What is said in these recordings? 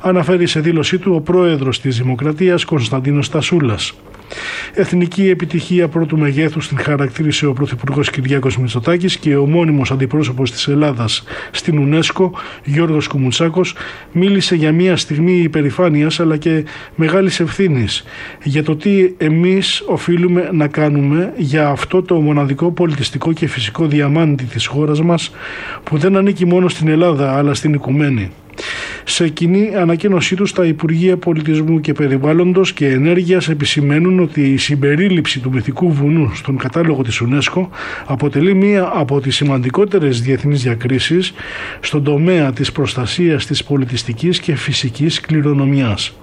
αναφέρει σε δήλωσή του ο πρόεδρος της Δημοκρατίας Κωνσταντίνος Τασούλας. Εθνική επιτυχία πρώτου μεγέθους την χαρακτήρισε ο Πρωθυπουργός Κυριάκος Μητσοτάκης και ο μόνιμος αντιπρόσωπος της Ελλάδας στην UNESCO, Γιώργος Κουμουντσάκος, μίλησε για μια στιγμή υπερηφάνειας αλλά και μεγάλης ευθύνης για το τι εμείς οφείλουμε να κάνουμε για αυτό το μοναδικό πολιτιστικό και φυσικό διαμάντι της χώρας μας που δεν ανήκει μόνο στην Ελλάδα αλλά στην οικουμένη. Σε κοινή ανακοίνωσή τους, τα Υπουργεία Πολιτισμού και Περιβάλλοντος και Ενέργειας επισημαίνουν ότι η συμπερίληψη του μυθικού βουνού στον κατάλογο της UNESCO αποτελεί μία από τις σημαντικότερες διεθνείς διακρίσεις στον τομέα της προστασίας της πολιτιστικής και φυσικής κληρονομιάς.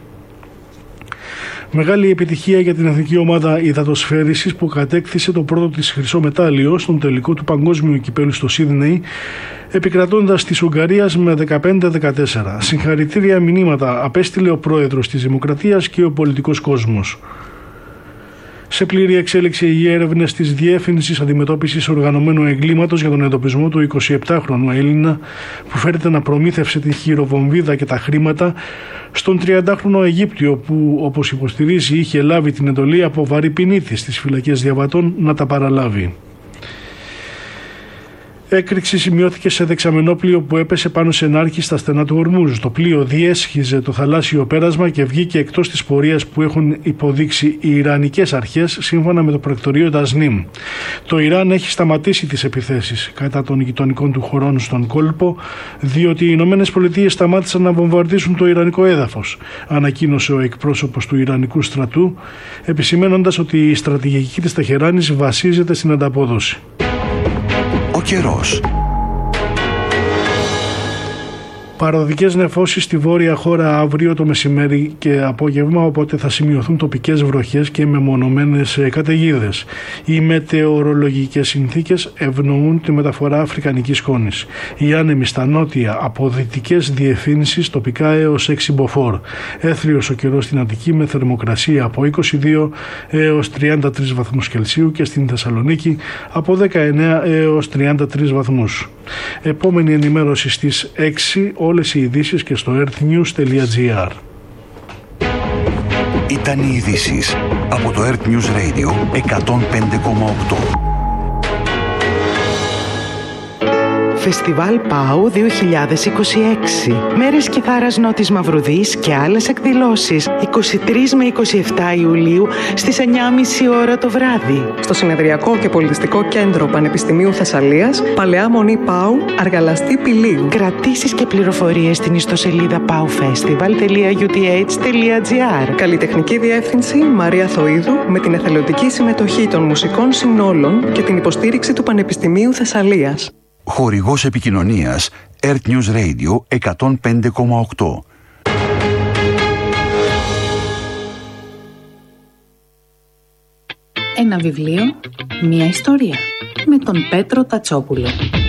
Μεγάλη επιτυχία για την εθνική ομάδα υδατοσφαίρισης που κατέκτησε το πρώτο της χρυσό μετάλλιο στον τελικό του παγκόσμιου κυπέλου στο Σίδνεϊ, επικρατώντας της Ουγγαρίας με 15-14. Συγχαρητήρια μηνύματα απέστειλε ο πρόεδρος της Δημοκρατίας και ο πολιτικός κόσμος. Σε πλήρη εξέλιξη οι έρευνες της Διεύθυνσης Αντιμετώπισης Οργανωμένου Εγκλήματος για τον εντοπισμό του 27χρονου Έλληνα που φέρεται να προμήθευσε τη χειροβομβίδα και τα χρήματα στον 30χρονο Αιγύπτιο που, όπως υποστηρίζει, είχε λάβει την εντολή από Βαρυπινίτη στις φυλακές Διαβατών να τα παραλάβει. Έκρηξη σημειώθηκε σε δεξαμενόπλοιο που έπεσε πάνω σε νάρκη στα στενά του Ορμούζ. Το πλοίο διέσχιζε το θαλάσσιο πέρασμα και βγήκε εκτός της πορείας που έχουν υποδείξει οι Ιρανικές αρχές σύμφωνα με το πρακτορείο Τασνίμ. Το Ιράν έχει σταματήσει τις επιθέσεις κατά των γειτονικών του χωρών στον κόλπο, διότι οι Ηνωμένες Πολιτείες σταμάτησαν να βομβαρδίσουν το ιρανικό έδαφος, ανακοίνωσε ο εκπρόσωπος του Ιρανικού στρατού, επισημένοντας ότι η στρατηγική της Τεχεράνης βασίζεται στην ανταπόδοση. Ο καιρός. Παροδικές νεφώσεις στη βόρεια χώρα αύριο το μεσημέρι και απόγευμα, οπότε θα σημειωθούν τοπικές βροχές και μεμονωμένες καταιγίδες. Οι μετεωρολογικές συνθήκες ευνοούν τη μεταφορά αφρικανικής σκόνης. Οι άνεμοι στα νότια από δυτικές διευθύνσεις τοπικά έως 6 μποφόρ. Έθριος ο καιρός στην Αττική με θερμοκρασία από 22 έως 33 βαθμούς Κελσίου και στην Θεσσαλονίκη από 19 έως 33 βαθμούς. Επόμενη ενημέρωση στις 6, όλες οι ειδήσεις και στο earthnews.gr. Ήταν οι ειδήσεις από το Earth News Radio 105,8. Φεστιβάλ ΠΑΟ 2026. Μέρες Κιθάρας Νότης Μαυρουδής και άλλες εκδηλώσεις 23 με 27 Ιουλίου στις 9.30 ώρα το βράδυ. Στο Συνεδριακό και Πολιτιστικό Κέντρο Πανεπιστημίου Θεσσαλίας, Παλαιά Μονή ΠΑΟ, Αργαλαστή Πηλίου. Κρατήσεις και πληροφορίες στην ιστοσελίδα paofestival.uth.gr. Καλλιτεχνική Διεύθυνση Μαρία Θοΐδου με την εθελοντική συμμετοχή των μουσικών συνόλων και την υποστήριξη του Πανεπιστημίου Θεσσαλίας. Χορηγός επικοινωνίας Earth News Radio 105,8. Ένα βιβλίο, μία ιστορία με τον Πέτρο Τατσόπουλο.